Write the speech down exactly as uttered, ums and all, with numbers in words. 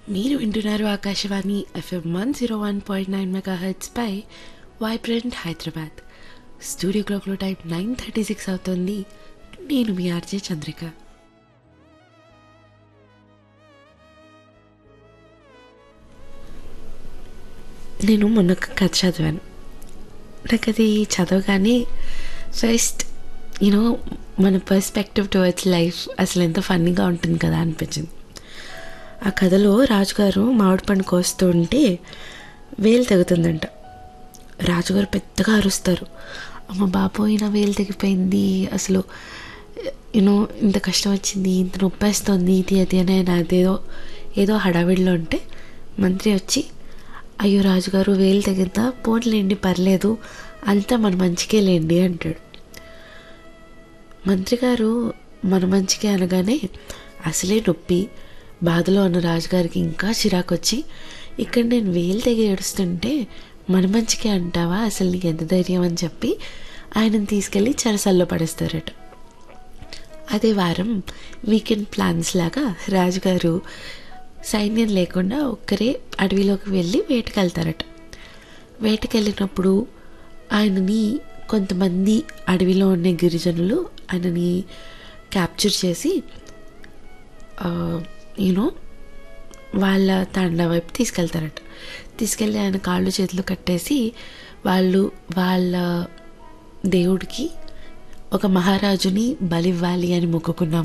మీరు వింటున్నారు Akashvani FM one zero one point nine mega hertz పై vibrant Hyderabad. Studio క్లాక్లో time nine thirty six అవుతుంది. నేను మీ ఆర్జే చంద్రిక. నేను మొన్న ఒక కథ చదివాను. నాకు అది చదవగానే ఫస్ట్ యూనో మన పర్స్పెక్టివ్ టువర్డ్స్ లైఫ్ అసలు ఎంత ఫన్నీగా ఉంటుంది కదా అనిపించింది. ఆ కథలో రాజుగారు మామిడి పండు కోస్తూ ఉంటే వేలు తెగుతుందంట. రాజుగారు పెద్దగా అరుస్తారు, అమ్మ బాబోయ్ నా వేలు తెగిపోయింది, అసలు యూనో ఇంత కష్టం వచ్చింది, ఇంత నొప్పేస్తుంది, ఇది అది అని ఆయన అదేదో ఏదో హడావిడిలో ఉంటే మంత్రి వచ్చి, అయ్యో రాజుగారు వేలు తెగిందా, పోన్లేండి పర్లేదు, అంతా మన మంచికే లేండి అంటాడు. మంత్రి గారు మన మంచికే అనగానే అసలే నొప్పి బాధలో ఉన్న రాజుగారికి ఇంకా చిరాకు వచ్చి, ఇక్కడ నేను వేలు తెగి ఏడుస్తుంటే మన మంచికే అంటావా, అసలు నీకు ఎంత ధైర్యం అని చెప్పి ఆయనను తీసుకెళ్ళి చెరసల్లో పడేస్తారట. అదే వారం వీకెండ్ ప్లాన్స్ లాగా రాజుగారు సైన్యం లేకుండా ఒక్కరే అడవిలోకి వెళ్ళి వేటకెళ్తారట. వేటకెళ్ళినప్పుడు ఆయనని కొంతమంది అడవిలో ఉన్న గిరిజనులు ఆయనని క్యాప్చర్ చేసి యూనో వాళ్ళ తాండా వైపు తీసుకెళ్తారట. తీసుకెళ్ళి ఆయన కాళ్ళు చేతులు కట్టేసి వాళ్ళు వాళ్ళ దేవుడికి ఒక మహారాజుని బలివ్వాలి అని మొక్కుకున్నాము